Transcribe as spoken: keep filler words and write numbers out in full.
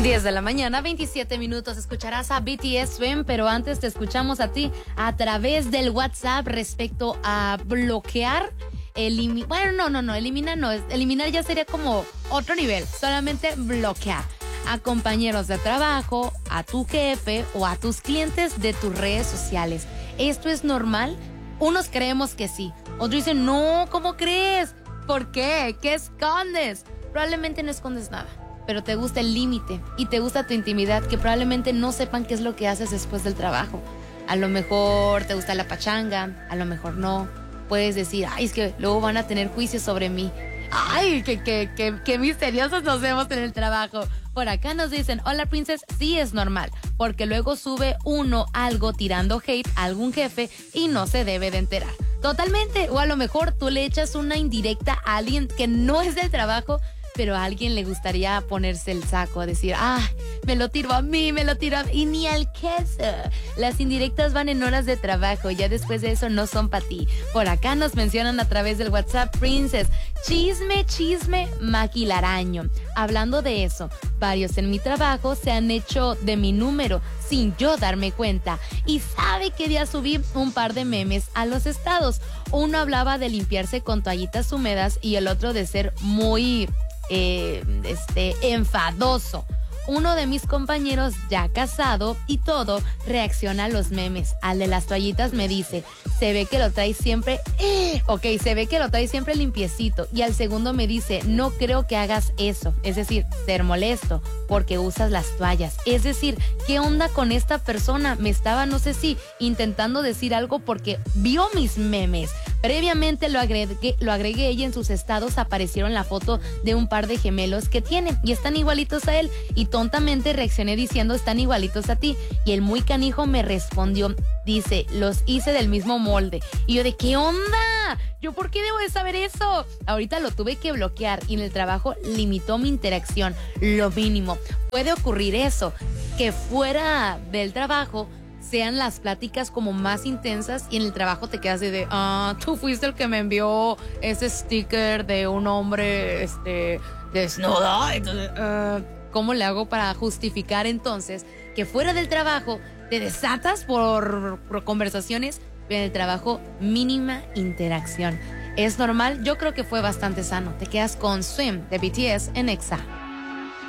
diez de la mañana, veintisiete minutos. Escucharás a B T S Swim, pero antes te escuchamos a ti a través del WhatsApp respecto a bloquear. Elimi- bueno, no, no, no, eliminar no. Eliminar ya sería como otro nivel. Solamente bloquear a compañeros de trabajo, a tu jefe o a tus clientes de tus redes sociales. ¿Esto es normal? Unos creemos que sí. Otros dicen, no, ¿cómo crees? ¿Por qué? ¿Qué escondes? Probablemente no escondes nada, pero te gusta el límite y te gusta tu intimidad, que probablemente no sepan qué es lo que haces después del trabajo. A lo mejor te gusta la pachanga, a lo mejor no. Puedes decir, ay, es que luego van a tener juicios sobre mí. Ay, qué, qué, qué, qué misteriosos nos vemos en el trabajo. Por acá nos dicen, hola princess, sí es normal, porque luego sube uno algo tirando hate a algún jefe y no se debe de enterar. Totalmente, o a lo mejor tú le echas una indirecta a alguien que no es del trabajo, pero a alguien le gustaría ponerse el saco, a decir, ah, me lo tiro a mí, me lo tiro a mí, y ni al queso. Las indirectas van en horas de trabajo, ya después de eso no son para ti. Por acá nos mencionan a través del WhatsApp, princess, chisme, chisme, maquilaraño. Hablando de eso, varios en mi trabajo se han hecho de mi número sin yo darme cuenta. Y sabe que día subí un par de memes a los estados. Uno hablaba de limpiarse con toallitas húmedas y el otro de ser muy... Eh, este, enfadoso. Uno de mis compañeros, ya casado y todo, reacciona a los memes. Al de las toallitas me dice, se ve que lo trae siempre, eh, ok, se ve que lo trae siempre limpiecito. Y al segundo me dice, no creo que hagas eso, es decir, ser molesto, porque usas las toallas. Es decir, ¿qué onda con esta persona? Me estaba, no sé si, intentando decir algo porque vio mis memes. Previamente lo agregué, lo agregué y en sus estados aparecieron la foto de un par de gemelos que tiene y están igualitos a él, y tontamente reaccioné diciendo, están igualitos a ti, y el muy canijo me respondió, dice, los hice del mismo molde. Y yo, ¿de qué onda? ¿Yo por qué debo de saber eso? Ahorita lo tuve que bloquear y en el trabajo limitó mi interacción, lo mínimo. Puede ocurrir eso, que fuera del trabajo sean las pláticas como más intensas y en el trabajo te quedas de, ah, tú fuiste el que me envió ese sticker de un hombre este desnudo. Entonces, uh, ¿cómo le hago para justificar entonces que fuera del trabajo te desatas por, por conversaciones, pero en el trabajo mínima interacción? ¿Es normal? Yo creo que fue bastante sano. Te quedas con Swim de B T S en Exa.